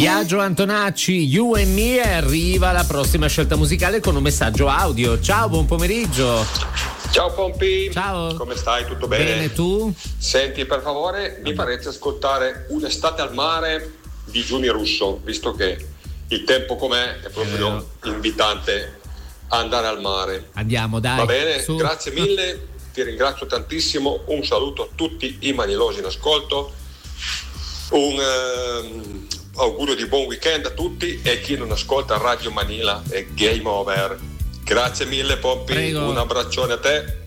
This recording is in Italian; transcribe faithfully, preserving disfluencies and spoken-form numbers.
Biagio Antonacci, You and Me, arriva la prossima scelta musicale con un messaggio audio. Ciao, buon pomeriggio. Ciao Pompi. Ciao. Come stai? Tutto bene? Bene, tu? Senti, per favore, mi farete ascoltare Un'estate al mare di Giuni Russo, visto che il tempo com'è è proprio eh. invitante a andare al mare. Andiamo, dai. Va bene? Su. Grazie mille, ti ringrazio tantissimo. Un saluto a tutti i manilosi in ascolto. Un ehm, augurio di buon weekend a tutti, e chi non ascolta Radio Manila è game over. Grazie mille Pompi, Prego. Un abbraccione a te.